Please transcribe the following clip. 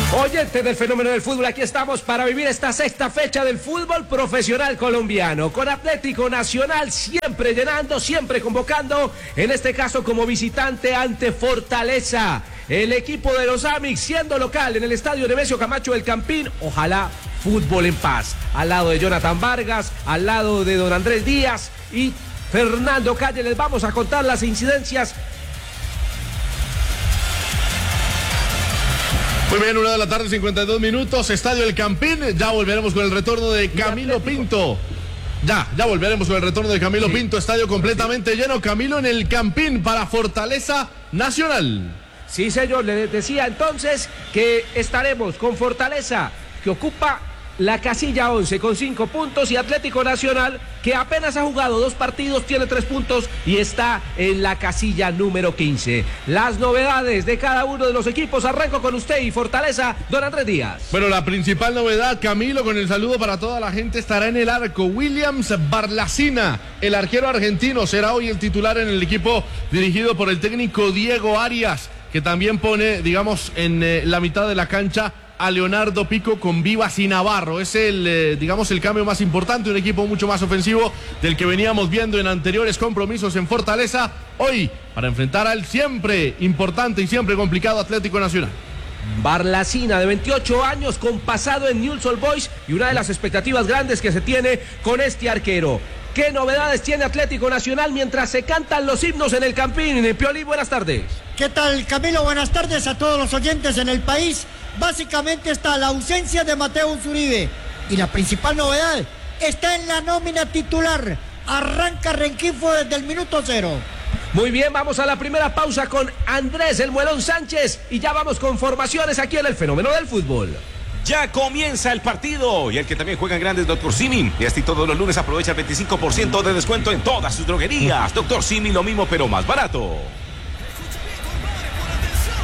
Oyentes del fenómeno del fútbol, aquí estamos para vivir esta sexta fecha del fútbol profesional colombiano, con Atlético Nacional siempre llenando, siempre convocando, en este caso como visitante ante Fortaleza. El equipo de los Amix siendo local en el estadio Nemesio Camacho del Campín, ojalá fútbol en paz, al lado de Jonathan Vargas, al lado de don Andrés Díaz y Fernando Calle. Les vamos a contar las incidencias. Muy bien, 1:52 p.m, Estadio El Campín. Ya volveremos con el retorno de Camilo Pinto. Ya volveremos con el retorno de Camilo Pinto. Estadio completamente lleno. Camilo en el Campín para Fortaleza Nacional. Sí, señor, le decía entonces que estaremos con Fortaleza, que ocupa la casilla 11 con 5 puntos, y Atlético Nacional, que apenas ha jugado 2 partidos, tiene 3 puntos y está en la casilla número 15. Las novedades de cada uno de los equipos, arranco con usted y Fortaleza, don Andrés Díaz. Bueno, la principal novedad, Camilo, con el saludo para toda la gente, estará en el arco Williams Barlacina, el arquero argentino, será hoy el titular en el equipo dirigido por el técnico Diego Arias, que también pone, digamos, en la mitad de la cancha a Leonardo Pico con Vivas y Navarro. Es el cambio más importante, un equipo mucho más ofensivo del que veníamos viendo en anteriores compromisos en Fortaleza, hoy para enfrentar al siempre importante y siempre complicado Atlético Nacional. Barlacina, de 28 años, con pasado en Newell's Old Boys, y una de las expectativas grandes que se tiene con este arquero. ¿Qué novedades tiene Atlético Nacional mientras se cantan los himnos en el Campín? Pioli, buenas tardes. ¿Qué tal, Camilo? Buenas tardes a todos los oyentes en el país. Básicamente está la ausencia de Mateo Uribe, y la principal novedad está en la nómina titular. Arranca Renquifo desde el minuto 0. Muy bien, vamos a la primera pausa con Andrés El Muelón Sánchez y ya vamos con formaciones aquí en el fenómeno del fútbol. Ya comienza el partido, y el que también juega en grandes, Dr. Simi. Y así todos los lunes aprovecha el 25% de descuento en todas sus droguerías. Dr. Simi, lo mismo pero más barato.